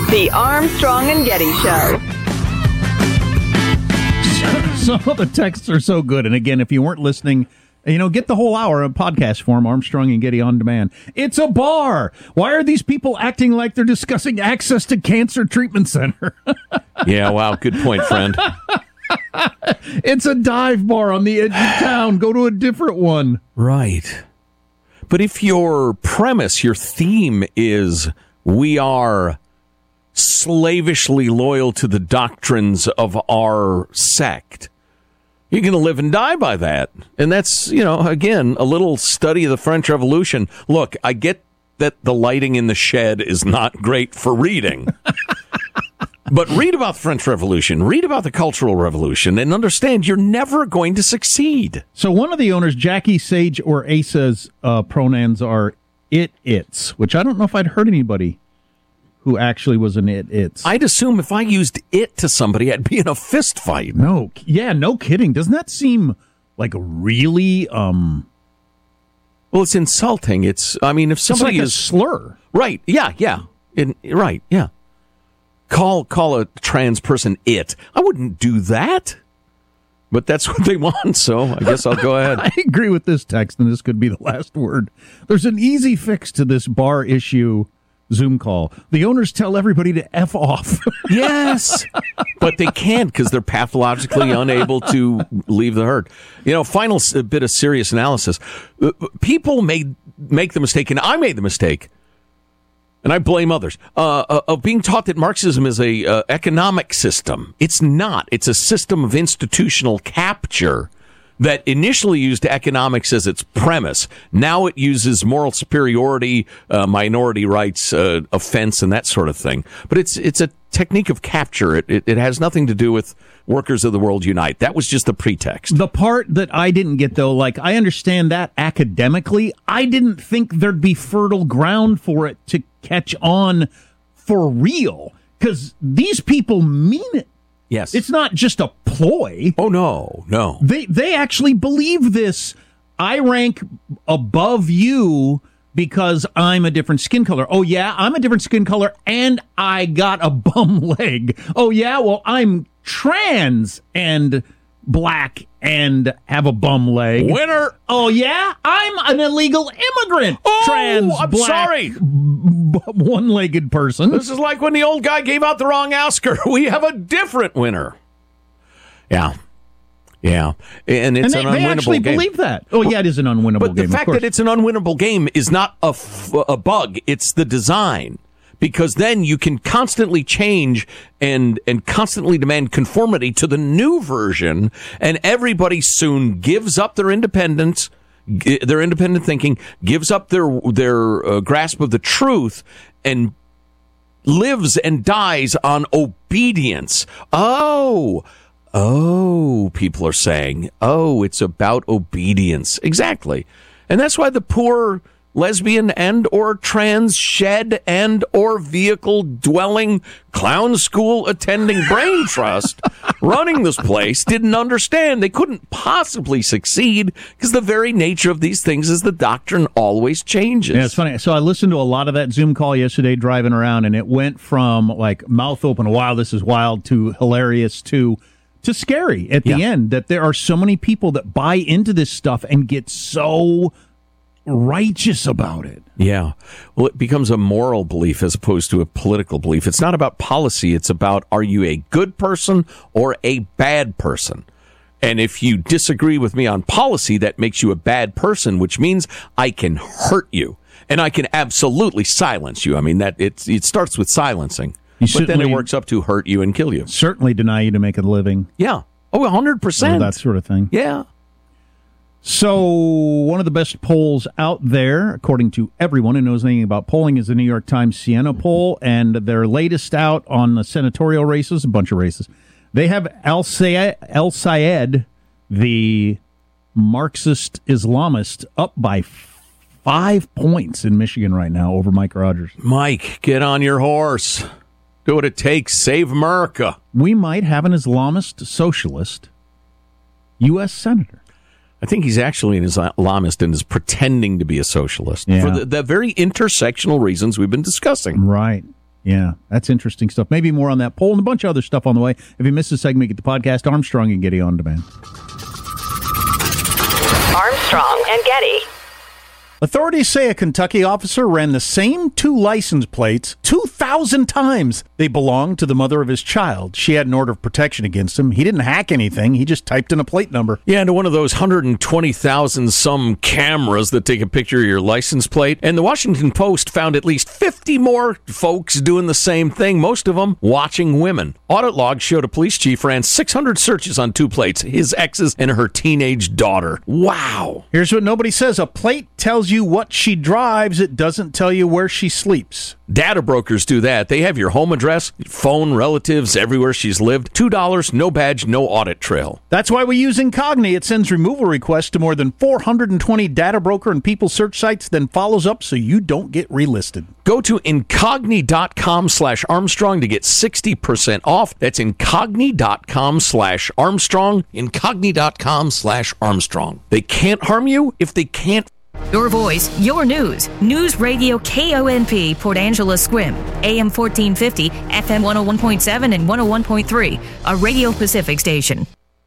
The Armstrong and Getty Show. Some of the texts are so good. And again, if you weren't listening, get the whole hour of podcast form, Armstrong and Getty on demand. It's a bar. Why are these people acting like they're discussing access to cancer treatment center? Yeah, wow, good point, friend. It's a dive bar on the edge of town. Go to a different one. Right. But if your premise, your theme is we are slavishly loyal to the doctrines of our sect, you're going to live and die by that. And that's, again, a little study of the French Revolution. Look, I get that the lighting in the shed is not great for reading. But read about the French Revolution, read about the Cultural Revolution, and understand you're never going to succeed. So one of the owners, Jackie Sage or Asa's pronouns are its, which I don't know if I'd heard anybody who actually was an its. I'd assume if I used it to somebody, I'd be in a fist fight. No kidding. Doesn't that seem like a really... Well, it's insulting. If somebody it's like a slur. Right, yeah. Right, yeah. Call a trans person it. I wouldn't do that. But that's what they want, so I guess I'll go ahead. I agree with this text, and this could be the last word. There's an easy fix to this bar issue Zoom call. The owners tell everybody to F off. Yes, but they can't because they're pathologically unable to leave the herd. Final bit of serious analysis. People make the mistake, and I made the mistake, and I blame others, of being taught that Marxism is a economic system. It's not. It's a system of institutional capture that initially used economics as its premise. Now it uses moral superiority, minority rights, offense, and that sort of thing. But it's a technique of capture. It has nothing to do with workers of the world unite. That was just the pretext. The part that I didn't get, though, I understand that academically. I didn't think there'd be fertile ground for it to catch on for real, because these people mean it. Yes. It's not just a ploy. Oh, no. They actually believe this. I rank above you because I'm a different skin color. Oh, yeah, I'm a different skin color, and I got a bum leg. Oh, yeah, well, I'm trans and black and have a bum leg. Winner. Oh, yeah, I'm an illegal immigrant. Oh, trans, I'm black, sorry. One-legged person. This is like when the old guy gave out the wrong Oscar. We have a different winner. Yeah. And it's an unwinnable game. They actually believe that. Oh, yeah, it is an unwinnable game. But the fact that it's an unwinnable game is not a bug. It's the design. Because then you can constantly change and constantly demand conformity to the new version, and everybody soon gives up their independence, their independent thinking, gives up their grasp of the truth, and lives and dies on obedience. Oh, people are saying, it's about obedience. Exactly. And that's why the poor lesbian and or trans shed and or vehicle dwelling clown school attending brain trust running this place didn't understand. They couldn't possibly succeed because the very nature of these things is the doctrine always changes. Yeah, it's funny. So I listened to a lot of that Zoom call yesterday driving around, and it went from mouth open, wow, this is wild, to hilarious, to scary at the end, that there are so many people that buy into this stuff and get so righteous about it. Yeah. Well, it becomes a moral belief as opposed to a political belief. It's not about policy. It's about, are you a good person or a bad person? And if you disagree with me on policy, that makes you a bad person, which means I can hurt you and I can absolutely silence you. I mean, that it starts with silencing, but then it works up to hurt you and kill you. Certainly deny you to make a living. Yeah. Oh, 100%. That sort of thing. Yeah. So one of the best polls out there, according to everyone who knows anything about polling, is the New York Times Siena poll, and their latest out on the senatorial races, a bunch of races. They have El Sayed, the Marxist Islamist, up by 5 points in Michigan right now over Mike Rogers. Mike, get on your horse. Do what it takes. Save America. We might have an Islamist socialist U.S. senator. I think he's actually an Islamist and is pretending to be a socialist for the very intersectional reasons we've been discussing. Right. Yeah, that's interesting stuff. Maybe more on that poll and a bunch of other stuff on the way. If you missed the segment, get the podcast, Armstrong and Getty On Demand. Armstrong and Getty. Authorities say a Kentucky officer ran the same 2 license plates 2,000 times. They belonged to the mother of his child. She had an order of protection against him. He didn't hack anything. He just typed in a plate number. Yeah, into one of those 120,000 some cameras that take a picture of your license plate. And the Washington Post found at least 50 more folks doing the same thing, most of them watching women. Audit logs showed a police chief ran 600 searches on 2 plates, his ex's and her teenage daughter. Wow. Here's what nobody says. A plate tells you what she drives. It doesn't tell you where she sleeps. Data brokers do that. They have your home address, phone, relatives, everywhere she's lived. $2, no badge, no audit trail. That's why we use Incogni. It sends removal requests to more than 420 data broker and people search sites, then follows up so you don't get relisted. Go to incogni.com/Armstrong to get 60% off. That's incogni.com/Armstrong. Incogni.com/Armstrong. They can't harm you if they can't. Your voice, your news. News Radio KONP, Port Angela Squim, AM 1450, FM 101.7 and 101.3, a Radio Pacific station.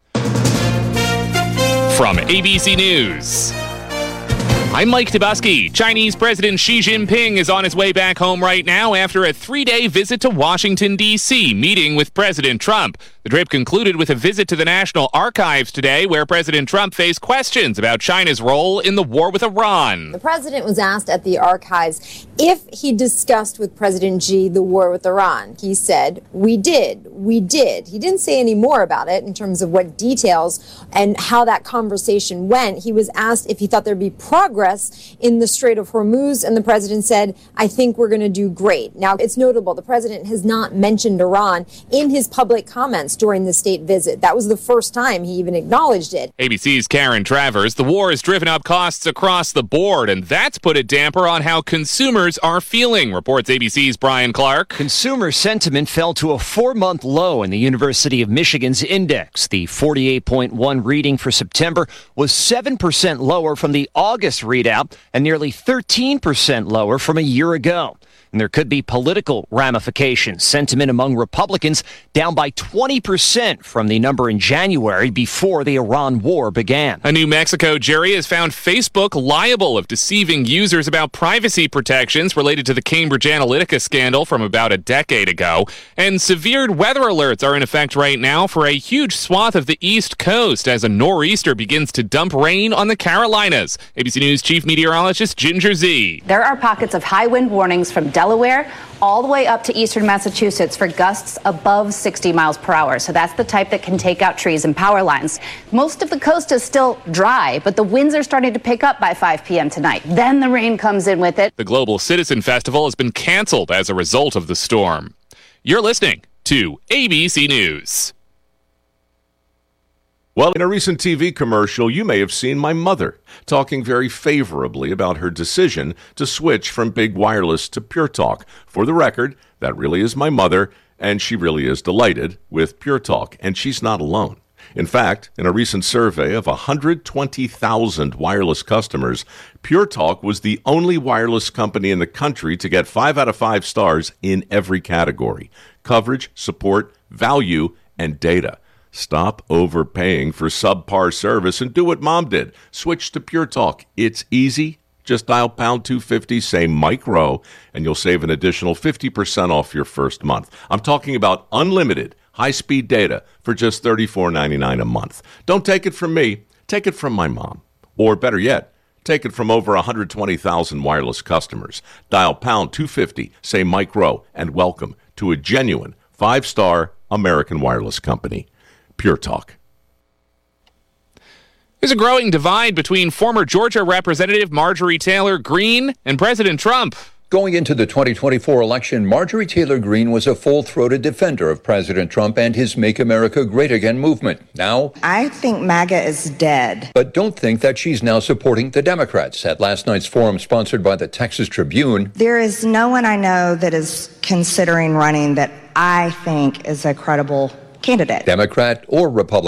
From ABC News, I'm Mike Tabuski. Chinese President Xi Jinping is on his way back home right now after a 3-day visit to Washington, D.C., meeting with President Trump. The trip concluded with a visit to the National Archives today, where President Trump faced questions about China's role in the war with Iran. The president was asked at the archives if he discussed with President Xi the war with Iran. He said, we did. He didn't say any more about it in terms of what details and how that conversation went. He was asked if he thought there'd be progress in the Strait of Hormuz, and the president said, I think we're going to do great. Now, it's notable, the president has not mentioned Iran in his public comments during the state visit. That was the first time he even acknowledged it. ABC's Karen Travers. The war has driven up costs across the board, and that's put a damper on how consumers are feeling, reports ABC's Brian Clark. Consumer sentiment fell to a 4-month low in the University of Michigan's index. The 48.1 reading for September was 7% lower from the August readout and nearly 13% lower from a year ago. And there could be political ramifications. Sentiment among Republicans down by 20% from the number in January before the Iran war began. A New Mexico jury has found Facebook liable of deceiving users about privacy protections related to the Cambridge Analytica scandal from about a decade ago. And severe weather alerts are in effect right now for a huge swath of the East Coast as a nor'easter begins to dump rain on the Carolinas. ABC News Chief Meteorologist Ginger Z. There are pockets of high wind warnings from Delaware all the way up to eastern Massachusetts for gusts above 60 miles per hour. So that's the type that can take out trees and power lines. Most of the coast is still dry, but the winds are starting to pick up by 5 p.m. tonight. Then the rain comes in with it. The Global Citizen Festival has been canceled as a result of the storm. You're listening to ABC News. Well, in a recent TV commercial, you may have seen my mother talking very favorably about her decision to switch from Big Wireless to Pure Talk. For the record, that really is my mother, and she really is delighted with Pure Talk, and she's not alone. In fact, in a recent survey of 120,000 wireless customers, Pure Talk was the only wireless company in the country to get 5 out of 5 stars in every category: coverage, support, value, and data. Stop overpaying for subpar service and do what Mom did. Switch to Pure Talk. It's easy. Just dial pound 250, say Mike Rowe, and you'll save an additional 50% off your first month. I'm talking about unlimited high-speed data for just $34.99 a month. Don't take it from me. Take it from my mom. Or better yet, take it from over 120,000 wireless customers. Dial pound 250, say Mike Rowe, and welcome to a genuine 5-star American wireless company. Pure Talk. There's a growing divide between former Georgia Representative Marjorie Taylor Greene and President Trump. Going into the 2024 election, Marjorie Taylor Greene was a full-throated defender of President Trump and his Make America Great Again movement. Now, I think MAGA is dead. But don't think that she's now supporting the Democrats. At last night's forum sponsored by the Texas Tribune, there is no one I know that is considering running that I think is a credible candidate. Democrat or Republican.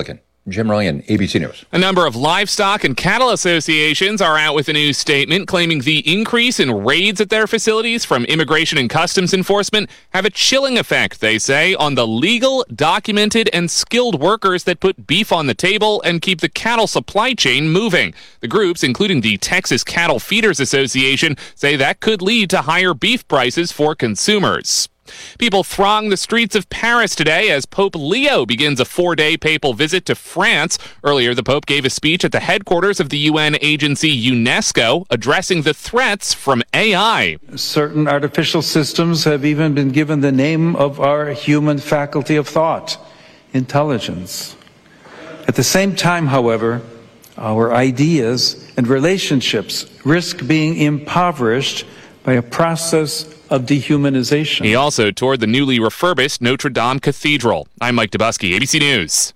Jim Ryan, ABC News. A number of livestock and cattle associations are out with a new statement claiming the increase in raids at their facilities from Immigration and Customs Enforcement have a chilling effect, they say, on the legal, documented, and skilled workers that put beef on the table and keep the cattle supply chain moving. The groups, including the Texas Cattle Feeders Association, say that could lead to higher beef prices for consumers. People throng the streets of Paris today as Pope Leo begins a 4-day papal visit to France. Earlier, the Pope gave a speech at the headquarters of the UN agency UNESCO, addressing the threats from AI. Certain artificial systems have even been given the name of our human faculty of thought, intelligence. At the same time, however, our ideas and relationships risk being impoverished by a process of dehumanization. He also toured the newly refurbished Notre Dame Cathedral. I'm Mike Dubusky, ABC News.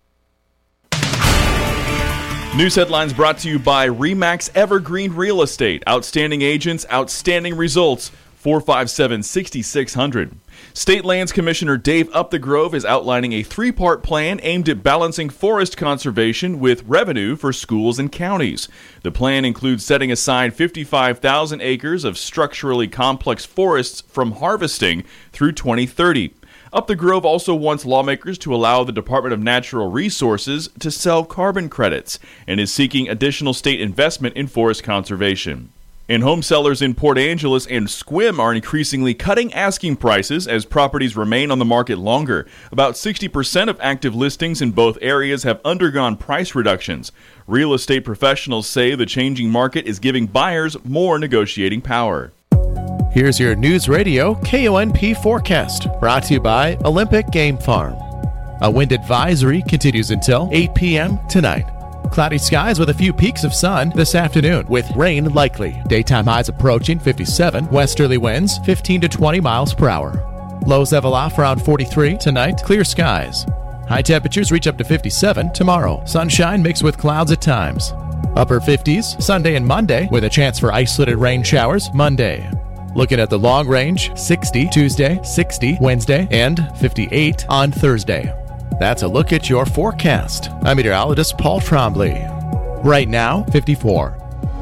News headlines brought to you by RE/MAX Evergreen Real Estate. Outstanding agents, outstanding results. 457-6600. State Lands Commissioner Dave Upthegrove is outlining a 3-part plan aimed at balancing forest conservation with revenue for schools and counties. The plan includes setting aside 55,000 acres of structurally complex forests from harvesting through 2030. Upthegrove also wants lawmakers to allow the Department of Natural Resources to sell carbon credits and is seeking additional state investment in forest conservation. And home sellers in Port Angeles and Sequim are increasingly cutting asking prices as properties remain on the market longer. About 60% of active listings in both areas have undergone price reductions. Real estate professionals say the changing market is giving buyers more negotiating power. Here's your News Radio KONP forecast, brought to you by Olympic Game Farm. A wind advisory continues until 8 p.m. tonight. Cloudy skies with a few peaks of sun this afternoon, with rain likely. Daytime highs approaching 57, westerly winds 15 to 20 miles per hour. Lows level off around 43 tonight, clear skies. High temperatures reach up to 57 tomorrow. Sunshine mixed with clouds at times. Upper 50s Sunday and Monday, with a chance for isolated rain showers Monday. Looking at the long range, 60 Tuesday, 60 Wednesday, and 58 on Thursday. That's a look at your forecast. I'm meteorologist Paul Trombley. Right now, 54.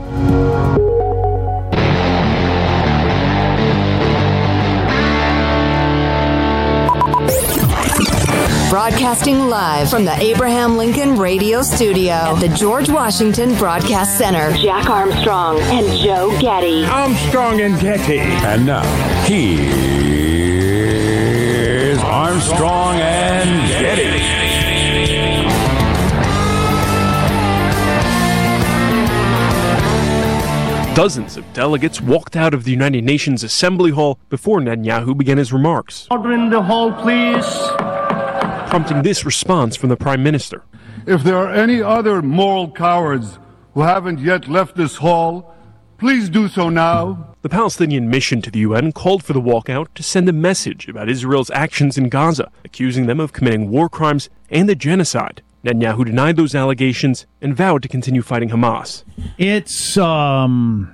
Broadcasting live from the Abraham Lincoln Radio Studio at the George Washington Broadcast Center. Jack Armstrong and Joe Getty. Armstrong and Getty. And now, here's Armstrong and Getty. Dozens of delegates walked out of the United Nations Assembly Hall before Netanyahu began his remarks. Order in the hall, please. Prompting this response from the Prime Minister. If there are any other moral cowards who haven't yet left this hall, please do so now. The Palestinian mission to the UN called for the walkout to send a message about Israel's actions in Gaza, accusing them of committing war crimes and a genocide. Netanyahu denied those allegations and vowed to continue fighting Hamas. It's, I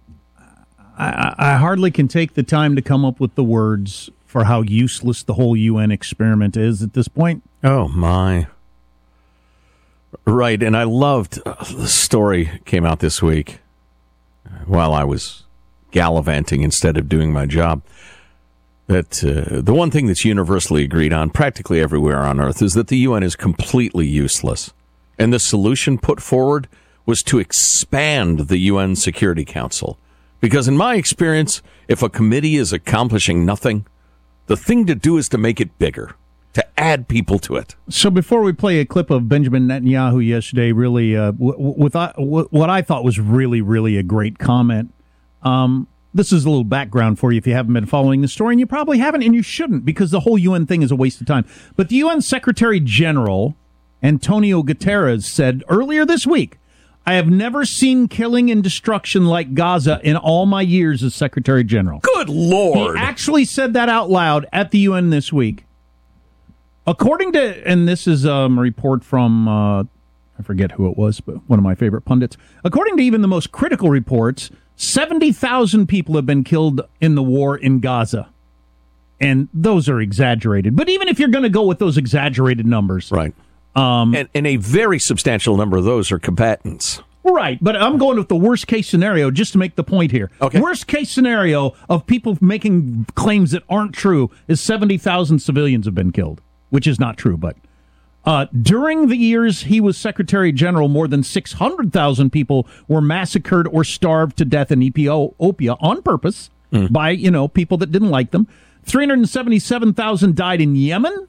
hardly can take the time to come up with the words for how useless the whole UN experiment is at this point. Oh, my. Right, and I loved the story came out this week while I was gallivanting instead of doing my job. That the one thing that's universally agreed on practically everywhere on Earth is that the UN is completely useless. And the solution put forward was to expand the UN Security Council. Because in my experience, if a committee is accomplishing nothing, the thing to do is to make it bigger, to add people to it. So before we play a clip of Benjamin Netanyahu yesterday, really, with what I thought was really, really a great comment, this is a little background for you if you haven't been following the story, and you probably haven't, and you shouldn't, because the whole UN thing is a waste of time. But the UN Secretary General, Antonio Guterres, said earlier this week, I have never seen killing and destruction like Gaza in all my years as Secretary General. Good Lord. He actually said that out loud at the UN this week. According to, and this is a report from, I forget who it was, but one of my favorite pundits. According to even the most critical reports, 70,000 people have been killed in the war in Gaza. And those are exaggerated. But even if you're going to go with those exaggerated numbers, right? And a very substantial number of those are combatants. Right, but I'm going with the worst case scenario just to make the point here. Okay. Worst case scenario of people making claims that aren't true is 70,000 civilians have been killed, which is not true, but during the years he was Secretary General, more than 600,000 people were massacred or starved to death in Ethiopia on purpose by, people that didn't like them. 377,000 died in Yemen.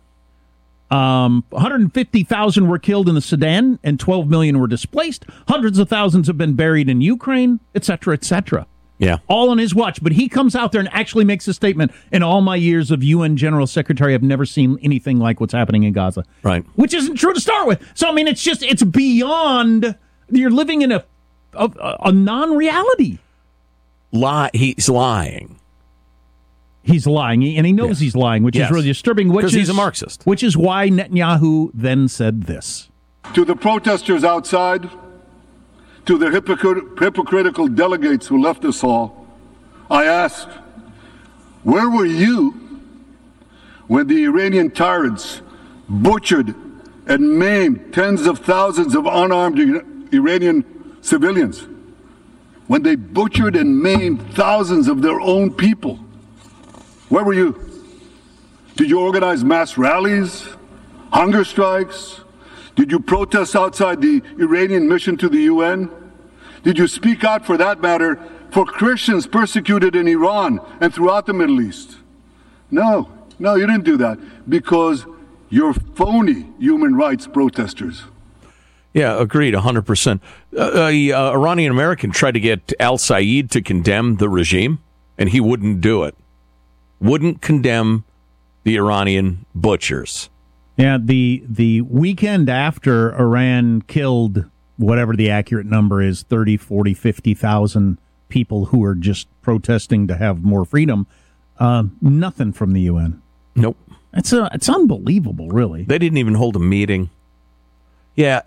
150,000 were killed in the Sudan, and 12 million were displaced. Hundreds of thousands have been buried in Ukraine, etc., etc. Yeah. All on his watch. But he comes out there and actually makes a statement. In all my years of UN General Secretary, I've never seen anything like what's happening in Gaza. Right. Which isn't true to start with. So, I mean, it's beyond, you're living in a non-reality. He's lying. He's lying, and he knows he's lying, which is really disturbing. Because he's a Marxist. Which is why Netanyahu then said this. To the protesters outside, to the hypocritical delegates who left us hall, I ask, where were you when the Iranian tyrants butchered and maimed tens of thousands of unarmed Iranian civilians? When they butchered and maimed thousands of their own people? Where were you? Did you organize mass rallies, hunger strikes? Did you protest outside the Iranian mission to the UN? Did you speak out, for that matter, for Christians persecuted in Iran and throughout the Middle East? No, you didn't do that because you're phony human rights protesters. Yeah, agreed, 100%. Iranian American tried to get al-Said to condemn the regime, and he wouldn't do it. Wouldn't condemn the Iranian butchers. Yeah, the weekend after Iran killed whatever the accurate number is, 30, 40, 50,000 people who were just protesting to have more freedom, nothing from the UN. Nope. It's unbelievable, really. They didn't even hold a meeting. Yeah.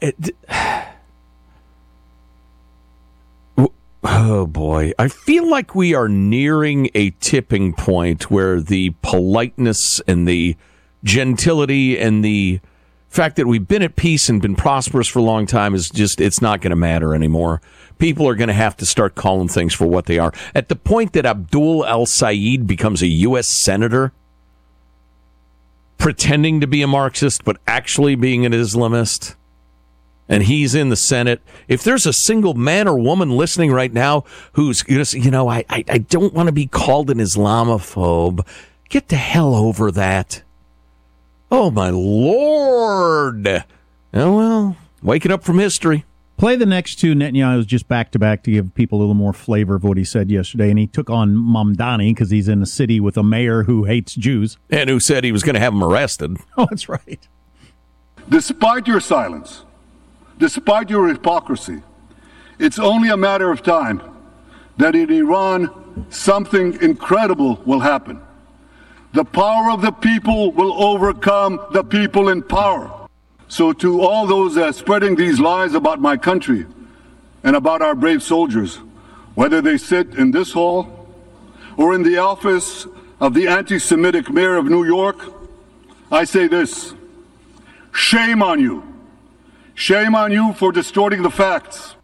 Oh, boy. I feel like we are nearing a tipping point where the politeness and the gentility and the fact that we've been at peace and been prosperous for a long time is just, it's not going to matter anymore. People are going to have to start calling things for what they are. At the point that Abdul al-Said becomes a U.S. senator, pretending to be a Marxist but actually being an Islamist, and he's in the Senate. If there's a single man or woman listening right now who's, I don't want to be called an Islamophobe, get the hell over that. Oh, my Lord. Oh, well, waking up from history. Play the next two Netanyahu's just back-to-back to give people a little more flavor of what he said yesterday. And he took on Mamdani because he's in a city with a mayor who hates Jews. And who said he was going to have him arrested. Oh, that's right. Despite your silence, despite your hypocrisy, it's only a matter of time that in Iran something incredible will happen. The power of the people will overcome the people in power. So to all those spreading these lies about my country and about our brave soldiers, whether they sit in this hall or in the office of the anti-Semitic mayor of New York, I say this: shame on you. Shame on you for distorting the facts.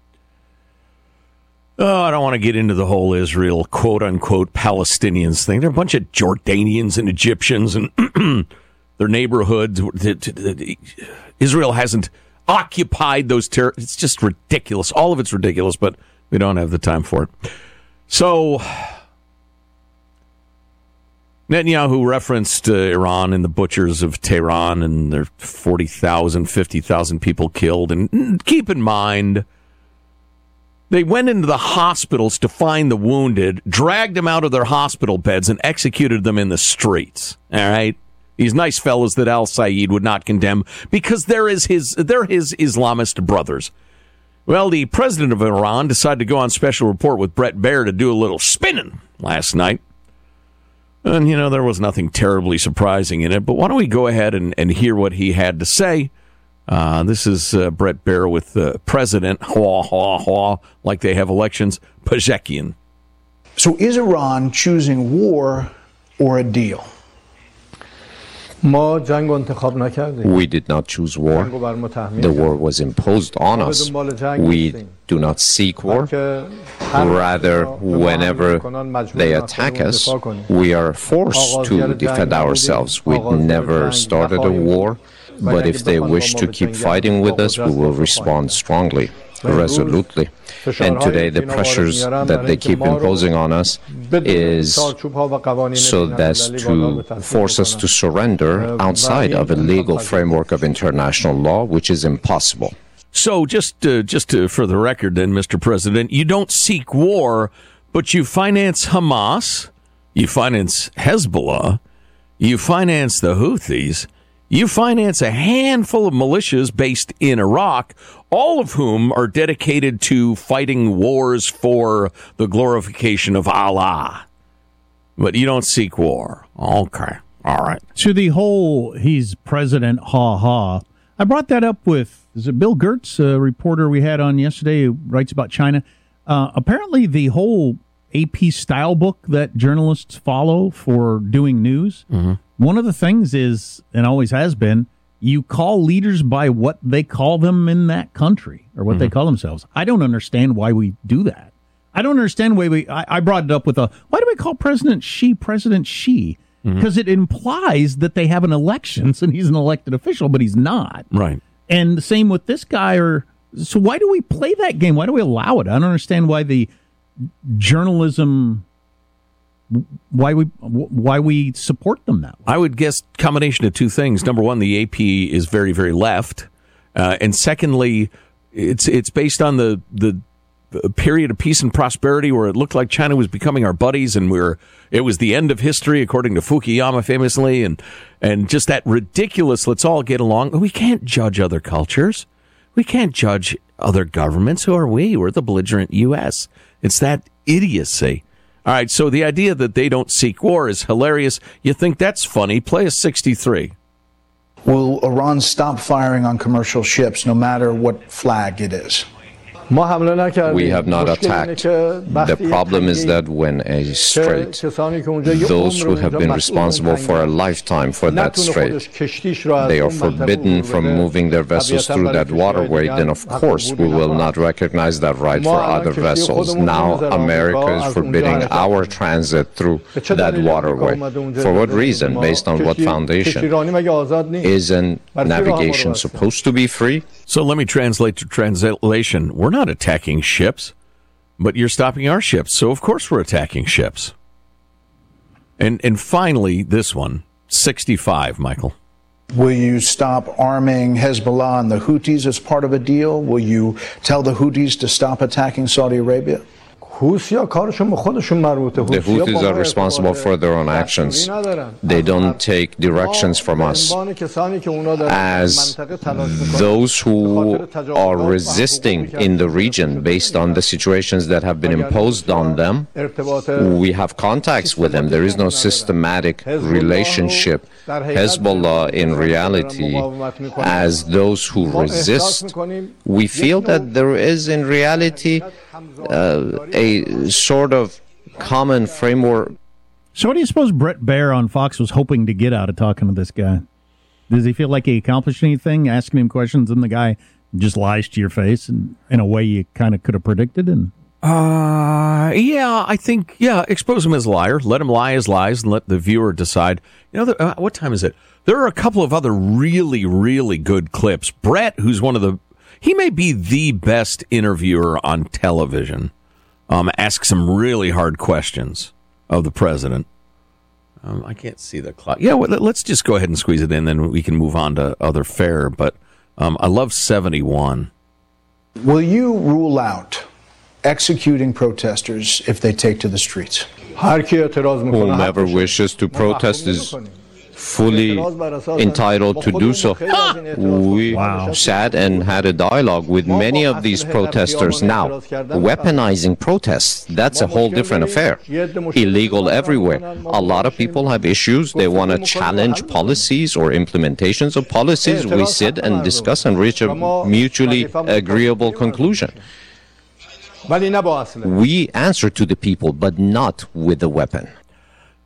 Oh, I don't want to get into the whole Israel, quote-unquote, Palestinians thing. They're a bunch of Jordanians and Egyptians and their neighborhoods. Israel hasn't occupied those territories. It's just ridiculous. All of it's ridiculous, but we don't have the time for it. So Netanyahu referenced Iran and the butchers of Tehran and their 40,000, 50,000 people killed. And keep in mind, they went into the hospitals to find the wounded, dragged them out of their hospital beds, and executed them in the streets. All right? These nice fellows that al-Said would not condemn because they're his Islamist brothers. Well, the president of Iran decided to go on special report with Bret Baier to do a little spinning last night. And, there was nothing terribly surprising in it. But why don't we go ahead and hear what he had to say? This is Bret Baier with President, like they have elections, Pezeshkian. So is Iran choosing war or a deal? We did not choose war. The war was imposed on us. We do not seek war. Rather, whenever they attack us, we are forced to defend ourselves. We never started a war, but if they wish to keep fighting with us, we will respond strongly, resolutely. And today the pressures that they keep imposing on us is so as to force us to surrender outside of a legal framework of international law, which is impossible. So just for the record then, Mr. President, you don't seek war, but you finance Hamas, you finance Hezbollah, you finance the Houthis, you finance a handful of militias based in Iraq, all of whom are dedicated to fighting wars for the glorification of Allah. But you don't seek war. Okay. All right. To the whole, he's president, ha-ha. I brought that up with, is it Bill Gertz, a reporter we had on yesterday who writes about China? Apparently the whole AP style book that journalists follow for doing news, one of the things is, and always has been, you call leaders by what they call them in that country or what they call themselves. I don't understand why we do that. I don't understand why I brought it up with why do we call President Xi President Xi? Because it implies that they have an election and he's an elected official, but he's not. Right. And the same with this guy. So why do we play that game? Why do we allow it? I don't understand why the journalism, why we support them that way. I would guess combination of two things. Number one, the AP is very, very left, and secondly, it's based on the period of peace and prosperity where it looked like China was becoming our buddies, and it was the end of history, according to Fukuyama famously, and just that ridiculous. Let's all get along. We can't judge other cultures. We can't judge other governments. Who are we? We're the belligerent U.S. It's that idiocy. All right, so the idea that they don't seek war is hilarious. You think that's funny? Play a 63. Will Iran stop firing on commercial ships, no matter what flag it is? We have not attacked. The problem is that when a strait, those who have been responsible for a lifetime for that strait, they are forbidden from moving their vessels through that waterway, then of course we will not recognize that right for other vessels. Now America is forbidding our transit through that waterway. For what reason? Based on what foundation? Isn't navigation supposed to be free? So let me translate to translation. We're not attacking ships, but you're stopping our ships, so of course we're attacking ships. And finally, this one, 65, Michael. Will you stop arming Hezbollah and the Houthis as part of a deal? Will you tell the Houthis to stop attacking Saudi Arabia? The Houthis are responsible for their own actions. They don't take directions from us. As those who are resisting in the region based on the situations that have been imposed on them, we have contacts with them. There is no systematic relationship. Hezbollah, in reality, as those who resist, we feel that there is, in reality, a sort of common framework. So what do you suppose Brett Baier on Fox was hoping to get out of talking to this guy? Does he feel like he accomplished anything, asking him questions, and the guy just lies to your face and in a way you kind of could have predicted? And I think, expose him as a liar. Let him lie his lies and let the viewer decide. You know, what time is it? There are a couple of other really, really good clips. Brett, who's he may be the best interviewer on television. Asks some really hard questions of the president. I can't see the clock. Yeah, well, let's just go ahead and squeeze it in, then we can move on to other fare. But I love 71. Will you rule out executing protesters if they take to the streets? Whomever wishes to protest is fully entitled to do so. We sat and had a dialogue with many of these protesters. Now, weaponizing protests, that's a whole different affair. Illegal everywhere. A lot of people have issues. They want to challenge policies or implementations of policies. We sit and discuss and reach a mutually agreeable conclusion. We answer to the people, but not with a weapon.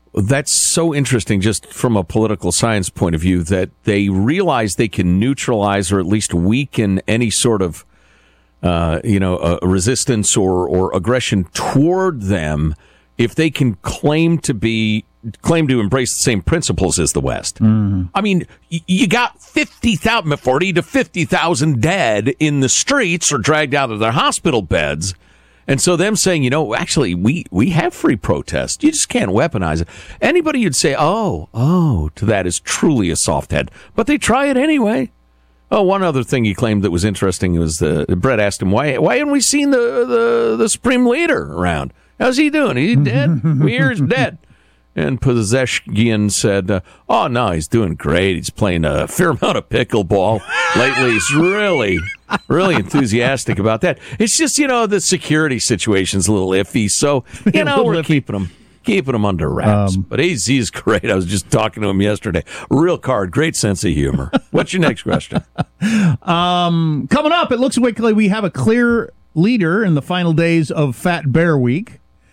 That's so interesting, just from a political science point of view, that they realize they can neutralize or at least weaken any sort of, resistance or aggression toward them if they can claim to embrace the same principles as the West. I mean, you got 40 to 50,000 dead in the streets or dragged out of their hospital beds. And so them saying, actually, we have free protest. You just can't weaponize it. Anybody you'd say, to that is truly a soft head. But they try it anyway. Oh, one other thing he claimed that was interesting was Brett asked him, why haven't we seen the Supreme Leader around? How's he doing? Is he dead? We hear he's dead. And Pezeshkian said, no, he's doing great. He's playing a fair amount of pickleball lately. He's really, really enthusiastic about that. It's just, the security situation's a little iffy. So, we're keeping him under wraps. But he's great. I was just talking to him yesterday. Real card, great sense of humor. What's your next question? Coming up, it looks like we have a clear leader in the final days of Fat Bear Week.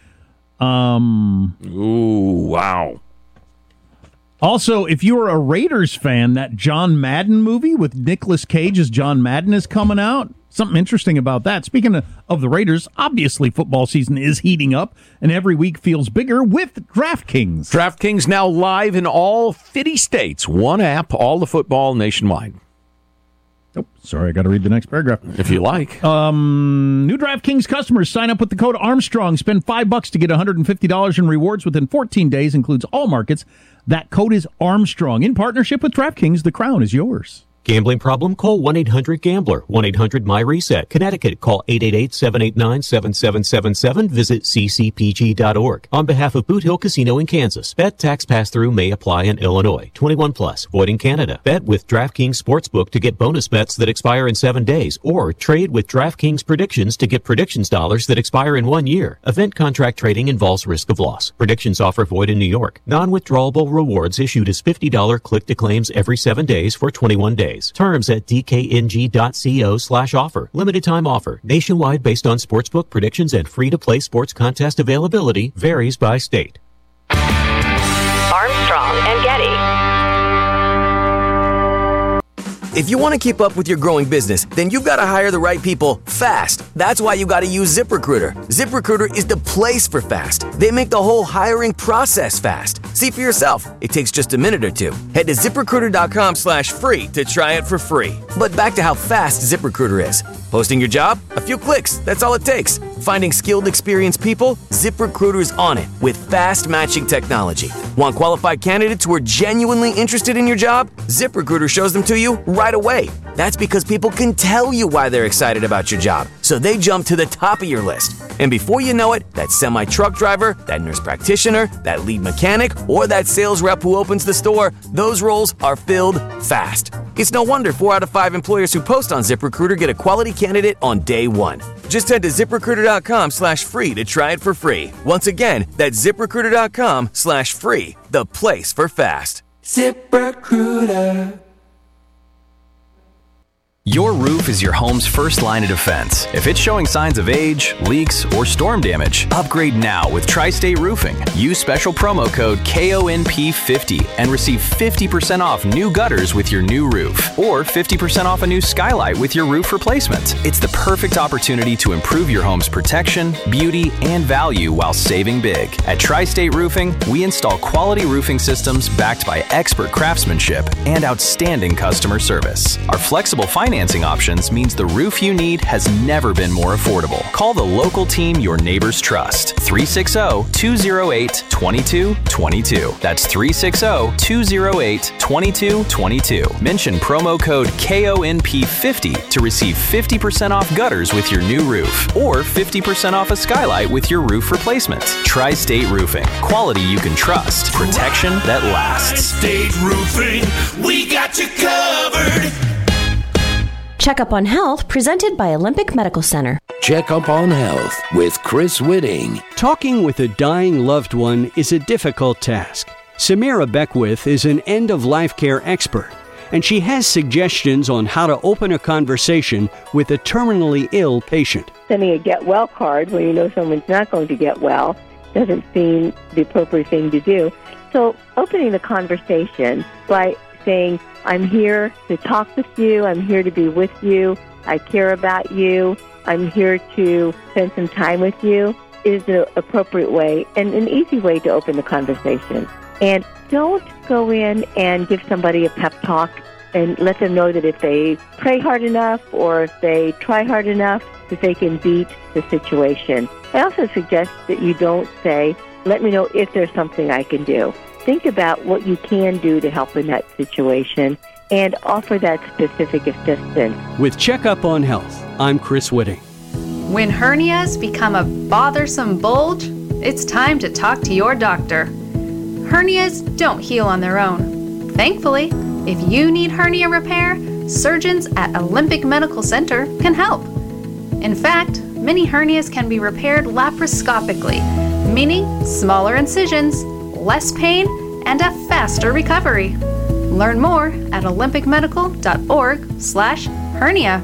Ooh, wow. Also, if you're a Raiders fan, that John Madden movie with Nicolas Cage as John Madden is coming out. Something interesting about that. Speaking of the Raiders, obviously football season is heating up, and every week feels bigger with DraftKings. DraftKings now live in all 50 states. One app, all the football nationwide. Oh, sorry, I got to read the next paragraph. If you like. New DraftKings customers sign up with the code Armstrong. Spend $5 to get $150 in rewards within 14 days. Includes all markets. That code is Armstrong. In partnership with DraftKings, the crown is yours. Gambling problem? Call 1-800-GAMBLER. 1-800-MY-RESET. Connecticut, call 888-789-7777. Visit ccpg.org. On behalf of Boot Hill Casino in Kansas, bet tax pass-through may apply in Illinois. 21 plus. Void in Canada. Bet with DraftKings Sportsbook to get bonus bets that expire in 7 days, or trade with DraftKings Predictions to get predictions dollars that expire in 1 year. Event contract trading involves risk of loss. Predictions offer void in New York. Non-withdrawable rewards issued as $50 click-to-claims every 7 days for 21 days. Terms at dkng.co/offer. Limited time offer. Nationwide based on sportsbook predictions and free-to-play sports contest availability. Varies by state. Armstrong and Getty. If you want to keep up with your growing business, then you've got to hire the right people fast. That's why you got to use ZipRecruiter. ZipRecruiter is the place for fast. They make the whole hiring process fast. See for yourself. It takes just a minute or two. Head to ZipRecruiter.com/free to try it for free. But back to how fast ZipRecruiter is. Posting your job? A few clicks. That's all it takes. Finding skilled, experienced people? ZipRecruiter's on it with fast matching technology. Want qualified candidates who are genuinely interested in your job? ZipRecruiter shows them to you right away. That's because people can tell you why they're excited about your job, so they jump to the top of your list. And before you know it, that semi-truck driver, that nurse practitioner, that lead mechanic, or that sales rep who opens the store, those roles are filled fast. It's no wonder 4 out of 5 employers who post on ZipRecruiter get a quality candidate on day one. Just head to ZipRecruiter.com/free to try it for free. Once again, that's ZipRecruiter.com/free, the place for fast. ZipRecruiter. Your roof is your home's first line of defense. If it's showing signs of age, leaks, or storm damage, upgrade now with Tri-State Roofing. Use special promo code KONP50 and receive 50% off new gutters with your new roof, or 50% off a new skylight with your roof replacement. It's the perfect opportunity to improve your home's protection, beauty, and value while saving big. At Tri-State Roofing, we install quality roofing systems backed by expert craftsmanship and outstanding customer service. Our flexible financing options means the roof you need has never been more affordable. Call the local team your neighbors trust. 360-208-2222. That's 360-208-2222. Mention promo code KONP50 to receive 50% off gutters with your new roof, or 50% off a skylight with your roof replacement. Tri-State Roofing. Quality you can trust. Protection that lasts. Tri-State Roofing. We got you covered. Checkup on Health, presented by Olympic Medical Center. Checkup on Health with Chris Whitting. Talking with a dying loved one is a difficult task. Samira Beckwith is an end-of-life care expert, and she has suggestions on how to open a conversation with a terminally ill patient. Sending a get well card when you know someone's not going to get well, doesn't seem the appropriate thing to do. So opening the conversation by saying, I'm here to talk with you, I'm here to be with you, I care about you, I'm here to spend some time with you, is the appropriate way and an easy way to open the conversation. And don't go in and give somebody a pep talk and let them know that if they pray hard enough or if they try hard enough, that they can beat the situation. I also suggest that you don't say, let me know if there's something I can do. Think about what you can do to help in that situation and offer that specific assistance. With Checkup on Health, I'm Chris Whitting. When hernias become a bothersome bulge, it's time to talk to your doctor. Hernias don't heal on their own. Thankfully, if you need hernia repair, surgeons at Olympic Medical Center can help. In fact, many hernias can be repaired laparoscopically, meaning smaller incisions, less pain, and a faster recovery. Learn more at olympicmedical.org/hernia.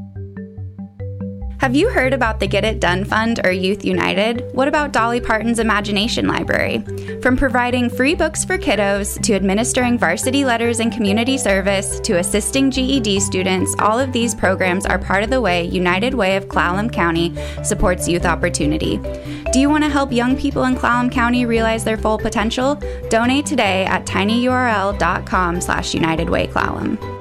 Have you heard about the Get It Done Fund or Youth United? What about Dolly Parton's Imagination Library? From providing free books for kiddos, to administering varsity letters and community service, to assisting GED students, all of these programs are part of the way United Way of Clallam County supports youth opportunity. Do you want to help young people in Clallam County realize their full potential? Donate today at tinyurl.com/UnitedWayClallam.